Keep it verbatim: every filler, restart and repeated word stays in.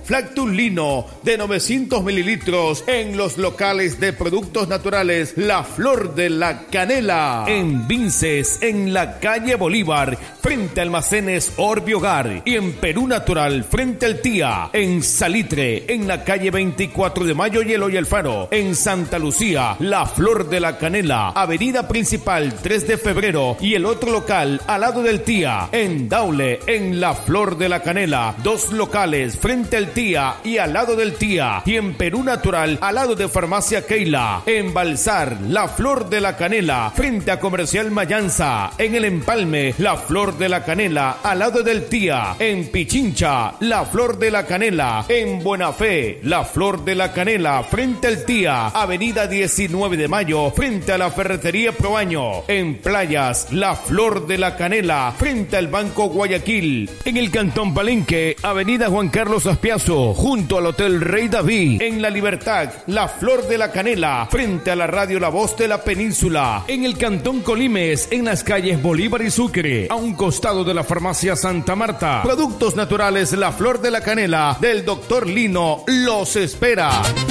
Flactus Lino de novecientos mililitros en los locales de productos naturales La Flor de la Canela. En Vinces, en la calle Bolívar, frente a Almacenes Orbi Hogar. Y en Perú Natural, frente al Tía. En Salitre, en la calle veinticuatro de Mayo y Eloy Alfaro. En Santa Lucía, La Flor de la Canela, avenida principal tres de febrero. Y el otro local al lado del Tía. En Daule, en La Flor de la Canela, dos locales frente al Tía y al lado del Tía. Y en Perú Natural, al lado de Farmacia Keila. En Balsar, La Flor de la Canela, frente a Comercial Mayanza. En El Empalme, La Flor de la Canela, al lado del Tía. En Pichincha, La Flor de la Canela. En Buena Fe, La Flor de la Canela, frente al Tía. Avenida diecinueve de Mayo, frente a la Ferretería Proaño. En Playas, La Flor de la Canela, frente al Banco Guayaquil. En el Cantón Palenque, Avenida Juan Carlos Aspiazo, junto al Hotel Rey David. En La Libertad, La Flor de la Canela, frente a la Radio La Voz de la Península. En el Cantón Colimes, en las calles Bolívar y Sucre, a un costado de la Farmacia Santa Marta. Productos naturales La Flor de la Canela, del doctor Lino, los espera.